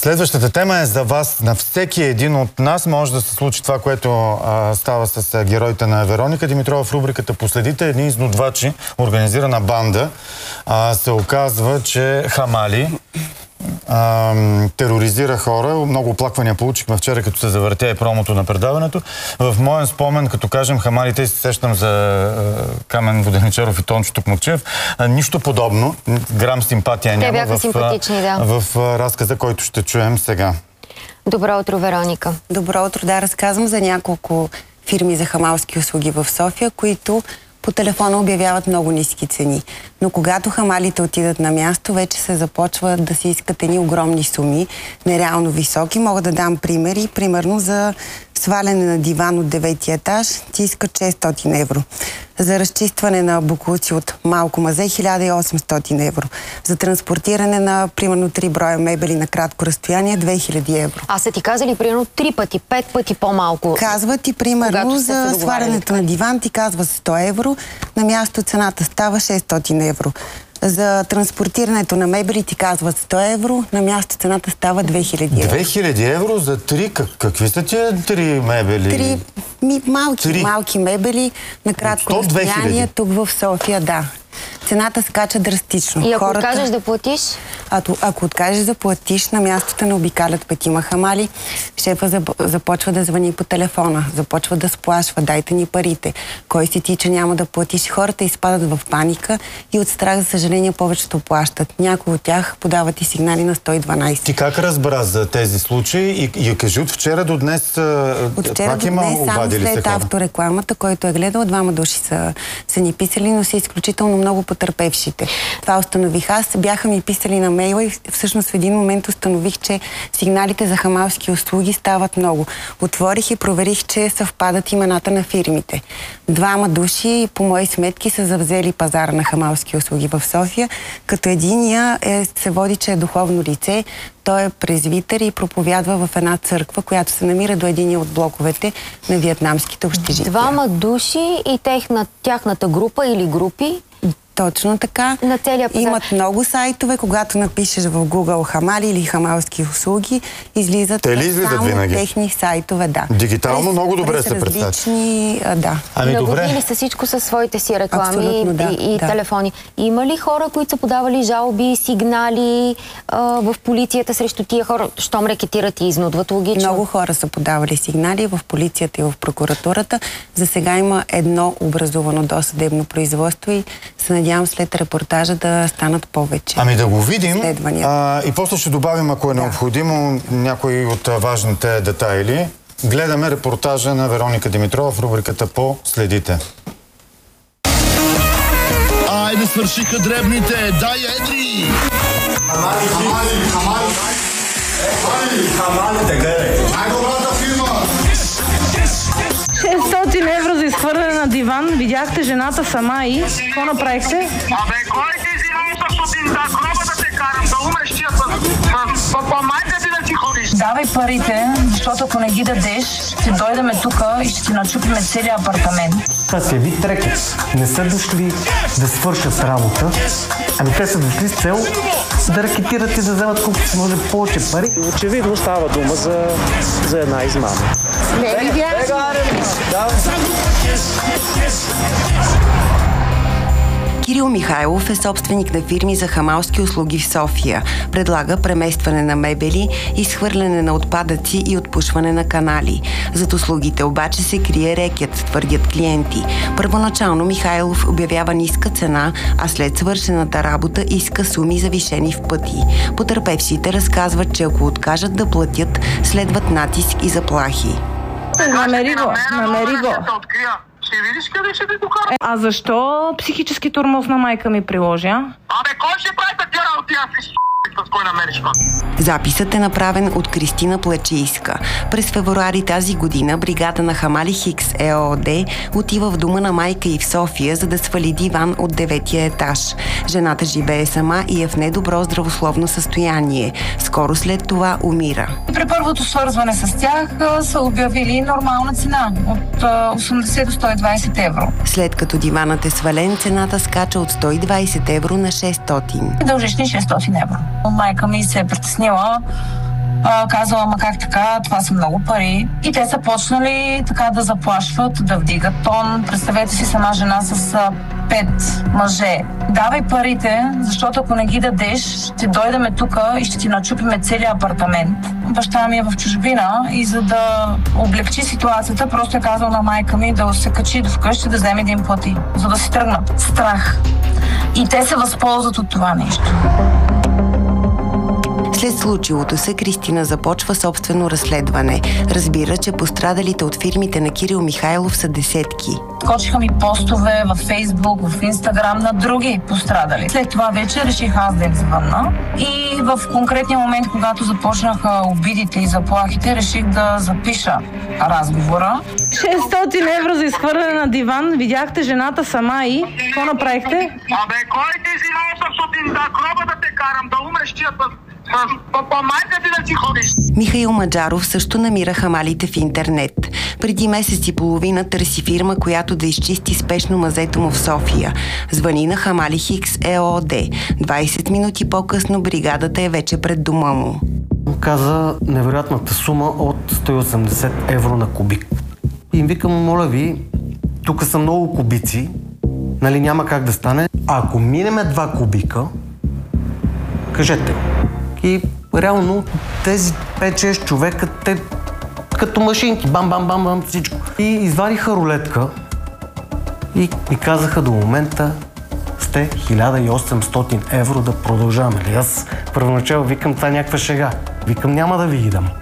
Следващата тема е за вас. На всеки един от нас може да се случи това, което става с героите на Вероника Димитрова в рубриката "Последите". Едни изнудвачи, организирана банда, се оказва, че хамали тероризира хора. Много оплаквания получихме вчера, като се завъртя и промото на предаването. В моен спомен, като кажем хамалите, се сещам за Камен Воденичаров и Тончо Токмакчиев. Нищо подобно. Грам симпатия няма. Те бяха симпатични, да. В разказа, който ще чуем сега. Добро утро, Вероника. Добро утро, да. Разказвам за няколко фирми за хамалски услуги в София, които по телефона обявяват много ниски цени. Но когато хамалите отидат на място, вече се започва да се искат едни огромни суми, нереално високи. Мога да дам примери. Примерно за сваляне на диван от 9-ти етаж ти искат 600 евро. За разчистване на боклуци от малко мазе 1800 евро. За транспортиране на примерно 3 броя мебели на кратко разстояние 2000 евро. А са ти казали примерно 3 пъти, 5 пъти по-малко? Казват ти примерно за свалянето на диван ти казва 100 евро, на място цената става 600 евро. За транспортирането на мебели ти казват 100 евро, на място цената става 2000 евро. 2000 евро за 3? Какви са тия 3 мебели? Малки мебели на кратко разстояние тук в София, да. Цената скача драстично. И ако откажеш да платиш? Ако откажеш да платиш, на мястото не обикалят петима хамали. Шефа започва да звъни по телефона, започва да сплашва: дайте ни парите. Кой си ти, че няма да платиш? Хората изпадат в паника и от страх, за съжаление, повечето плащат. Някои от тях подават и сигнали на 112. Ти как разбра за тези случаи и кажи от вчера до днес пак има обадили се хора? След авторекламата, който е гледал, 2 души са ни писали, но са изключително много потърпевшите. Това установих аз. Бяха ми писали на мейла и всъщност в един момент установих, че сигналите за хамалски услуги стават много. Отворих и проверих, че съвпадат имената на фирмите. 2 души, по мои сметки, са завзели пазара на хамалски услуги в София, като единия се води, че е духовно лице. Той е презвитер и проповядва в една църква, която се намира до единия от блоковете на виетнамските общежития. 2 души и тяхната група или групи? Точно така. На целия пазар. Имат много сайтове. Когато напишеш в Google хамали или хамалски услуги, излизат само винаги техни сайтове, да. Дигитално много добре се различни, да. Наводнили са всичко със своите си реклами и телефони. Има ли хора, които са подавали жалби, сигнали в полицията срещу тия хора, щом рекетират и изнудват, логично? Много хора са подавали сигнали в полицията и в прокуратурата. За сега има едно образувано досъдебно производство и се надявам след репортажа да станат повече. Ами да го видим и после ще добавим, ако е необходимо, някои от важните детайли. Гледаме репортажа на Вероника Димитрова в рубриката "Последите". Айде свършиха дребните, дай едри! Хамалите, гледай! Най-добрата фирма! 600 евро за изхвърляне на диван. Видяхте жената сама и... Какво направихте? Абе, кой ти взима сутринта? Гроба да те карам, да умреш тия по майка ти да ти ходиш. Давай парите, защото ако не ги дадеш, ще дойдеме тука и ще ти начупиме целия апартамент. Това си е вид рекет. Не са дошли да свършат работа, ами те са дошли с цел да ракетират и да вземат колкото се може повече пари. Очевидно става дума за една измама. Не видях. Кирил Михайлов е собственик на фирми за хамалски услуги в София. Предлага преместване на мебели, изхвърляне на отпадъци и отпушване на канали. Зад услугите обаче се крие рекет, твърдят клиенти. Първоначално Михайлов обявява ниска цена, а след свършената работа иска суми завишени в пъти. Потърпевшите разказват, че ако откажат да платят, следват натиск и заплахи. Намери го. Ще видиш къде ще ви докара. А защо психически тормоз на майка ми приложа? Абе, кой ще прави такива работи? Аз с кой намериш, ма? Записът е направен от Кристина Плачийска. През февруари тази година бригада на Хамали Хикс ЕООД отива в дома на майка й в София, за да свали диван от 9-тия етаж. Жената живее сама и е в недобро здравословно състояние. Скоро след това умира. При първото свързване с тях са обявили нормална цена от 80 до 120 евро. След като диванът е свален, цената скача от 120 евро на 600. Дължиш ни 600 евро. Майка ми се е притеснила Казала, ама как така, това са много пари. И те са почнали така да заплашват, да вдигат тон. Представете си, сама жена с 5 мъже. Давай парите, защото ако не ги дадеш, ще дойдеме тук и ще ти начупиме целия апартамент. Баща ми е в чужбина и за да облегчи ситуацията, просто е казал на майка ми да се качи до вкъщи, да вземе да им плати, за да си тръгнат. Страх. И те се възползват от това нещо. След случилото се, Кристина започва собствено разследване. Разбира, че пострадалите от фирмите на Кирил Михайлов са десетки. Скочиха ми постове във Фейсбук, в Инстаграм на други пострадали. След това вече реших аз да им звънна. И в конкретния момент, когато започнаха обидите и заплахите, реших да запиша разговора. 600 евро за изхвърляне на диван. Видяхте жената сама и какво направихте? Абе, кой ти си 800 да гроба да те карам, да умреш тия по майка ти да си ходиш. Михаил Маджаров също намира хамалите в интернет. Преди месец и половина търси фирма, която да изчисти спешно мазето му в София. Звъни на Хамали Хикс ЕООД. 20 минути по-късно бригадата е вече пред дома му. Каза невероятната сума от 180 евро на кубик. И им викам, моля ви, тук са много кубици, нали няма как да стане. А ако минеме 2 кубика, кажете. И реално тези 5-6 човека, те като машинки, бам, всичко. И извадиха рулетка и ми казаха до момента сте 1800 евро да продължаваме. Аз първоначално викам, това някаква шега. Викам, няма да ви ги дам.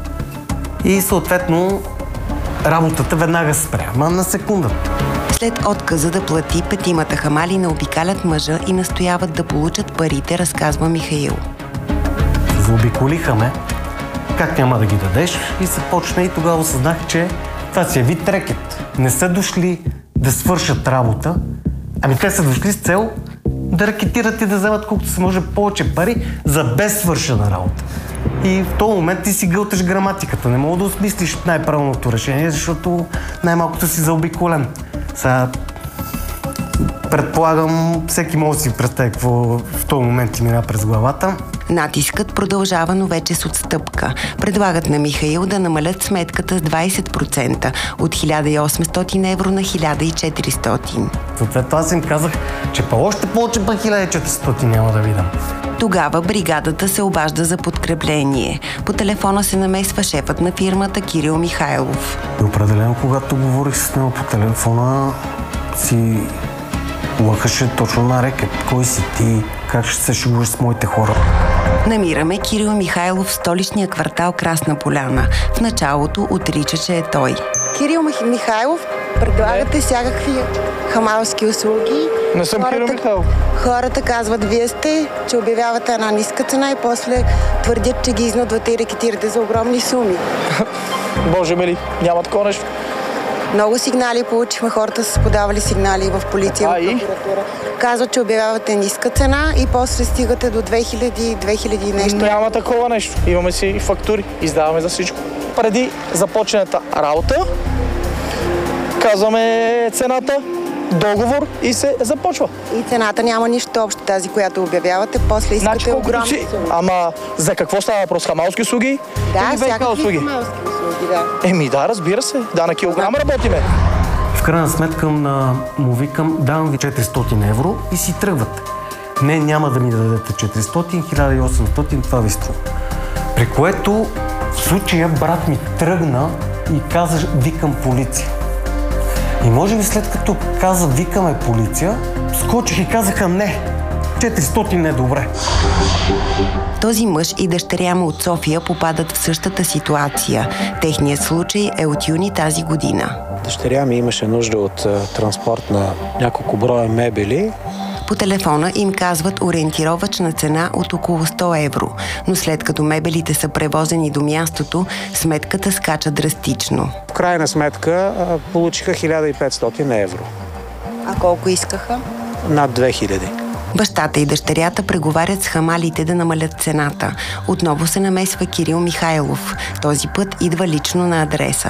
И съответно работата веднага се спря, на секундата. След отказа да плати, петимата хамали наобикалят мъжа и настояват да получат парите, разказва Михаил. Заобиколиха ме, как няма да ги дадеш, и се почна и тогава осъзнах, че това си е вид рекет. Не са дошли да свършат работа, ами те са дошли с цел да рекетират и да вземат колкото се може повече пари за безсвършена работа. И в този момент ти си гълташ граматиката. Не мога да осмислиш най-правилното решение, защото най-малкото си заобиколен. Сега предполагам, всеки може да си представи какво в този момент ти мина през главата. Натискът продължава, но вече с отстъпка. Предлагат на Михаил да намалят сметката с 20% от 1800 евро на 1400. Съответно аз им казах, че още повече па 1400 няма да видам. Тогава бригадата се обажда за подкрепление. По телефона се намесва шефът на фирмата Кирил Михайлов. И определено, когато говорих с него по телефона, си лъхаше точно на рекет. Кой си ти? Как ще се шегуваш с моите хора? Намираме Кирил Михайлов в столичния квартал Красна поляна. В началото отрича, че е той. Кирил Михайлов, предлагате всякакви хамалски услуги. Не съм Кирил Михайлов. Хората казват, вие сте, че обявявате една ниска цена и после твърдят, че ги изнудвате и рекетирате за огромни суми. Боже мили, няма такова нещо. Много сигнали получихме, хората са подавали сигнали в полиция, в прокуратура. Казват, че обявявате ниска цена и после стигате до 2000 нещо. Няма такова нещо. Имаме си фактури, издаваме за всичко. Преди започната работа, казваме цената, договор и се започва. И цената няма нищо общо, тази, която обявявате, после искате огромни суми. Ама за какво става въпрос? Хамалски услуги? Да, всякакви хамалски услуги, да. Да, разбира се. Да, на килограм работиме. В крайна сметка му викам, давам ви 400 евро и си тръгвате. Не, няма да ми дадете 400, 1800, това ви струва. При което в случая брат ми тръгна и каза, викам полиция. И може би след като каза, викаме полиция, скочих и казаха не. 400 не добре. Този мъж и дъщеря му от София попадат в същата ситуация. Техният случай е от юни тази година. Дъщеря ми имаше нужда от транспорт на няколко броя мебели. По телефона им казват ориентировъчна цена от около 100 евро, но след като мебелите са превозени до мястото, сметката скача драстично. В крайна сметка получиха 1500 евро. А колко искаха? Над 2000. Бащата и дъщерята преговарят с хамалите да намалят цената. Отново се намесва Кирил Михайлов. Този път идва лично на адреса.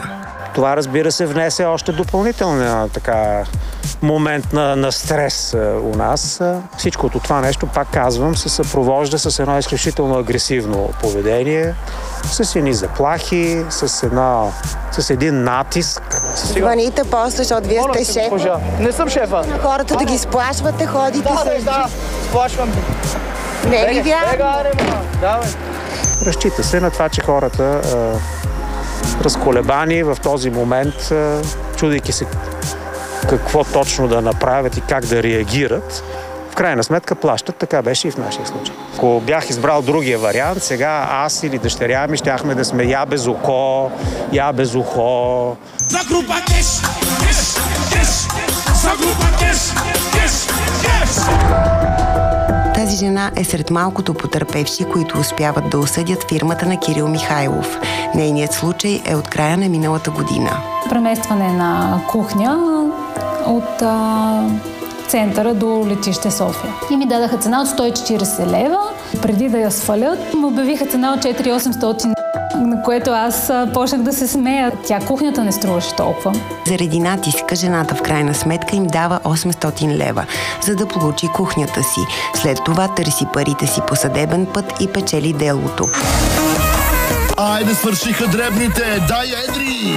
Това, разбира се, внесе още допълнителен момент на стрес у нас. Всичкото това нещо, пак казвам, се съпровожда с едно изключително агресивно поведение, с едни заплахи, с един натиск. Звъните после, защото вие сте шеф. Не съм шефа. Хората да ги сплашвате, ходите с... Да, сплашвам ги. Не е ли вярно? Разчита се на това, че хората разколебани в този момент, чудейки се какво точно да направят и как да реагират, в крайна сметка плащат. Така беше и в нашия случай. Ако бях избрал другия вариант, сега аз или дъщеря ми щяхме да сме я без око, я без ухо. За група кеш! Кеш! Кеш! За група кеш! Кеш! Кеш! Тази жена е сред малкото потърпевши, които успяват да осъдят фирмата на Кирил Михайлов. Нейният случай е от края на миналата година. Преместване на кухня от центъра до летище София. И ми дадаха цена от 140 лева. Преди да я свалят, му обявиха цена от 4800, на което аз почнах да се смея. Кухнята не струваше толкова. Заради натиска, жената в крайна сметка им дава 800 лева, за да получи кухнята си. След това търси парите си по съдебен път и печели делото. Айде свършиха дребните, дай едри!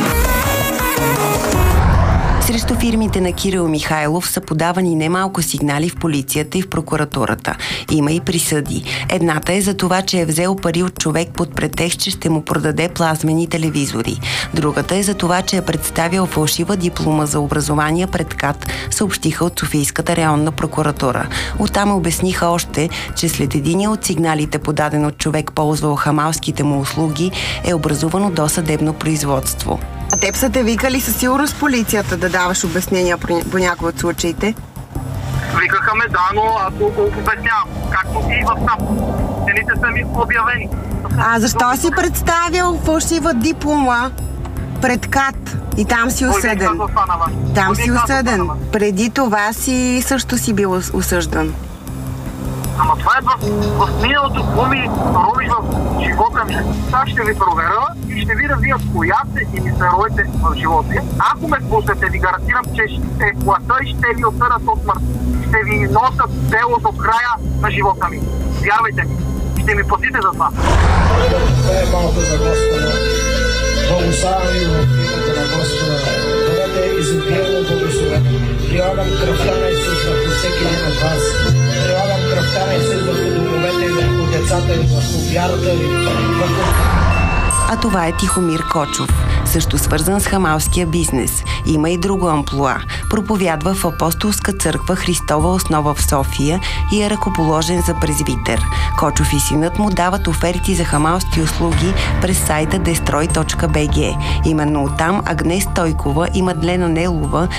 Срещу фирмите на Кирил Михайлов са подавани немалко сигнали в полицията и в прокуратурата. Има и присъди. Едната е за това, че е взел пари от човек под претекст, че ще му продаде плазмени телевизори. Другата е за това, че е представил фалшива диплома за образование пред КАТ, съобщиха от Софийската районна прокуратура. Оттам обясниха още, че след единия от сигналите, подаден от човек, ползвал хамалските му услуги, е образувано досъдебно производство. А теб са те викали със сигурност полицията да даваш обяснения по някои от случаите? Викаха ме, да, но аз го обяснявам, както и в САП. Цените са ми обявени. А защо си представил фалшива диплома пред КАТ и там си осъден? Там си осъден. Преди това също си бил осъждан. Ама това е в миналото, ровиш в живота ми. Сега ще ви проверя и ще видя вие коя сте и ми се ровите в живота. Ако ме слушате, ви гарантирам, че ще плата и ще ви осъдат от смърт. Ще ви носят дело до края на живота ми. Вярвайте ми. Ще ми платите за това. Това е малко за Господа. Благославям ви в името на Господа. Бъдете изобилно благословени. Прилагам кръвта на Исус върху всеки един от вас. Прилагам кръвта на Исус върху домовете, върху децата ви, върху вярата ви, върху... А това е Тихомир Кочов, също свързан с хамалския бизнес. Има и друго амплоа. Проповядва в Апостолска църква Христова основа в София и е ръкоположен за презвитер. Кочов и синът му дават оферти за хамалски услуги през сайта destroy.bg. Именно оттам Агнес Стойкова и Мадлена Нелова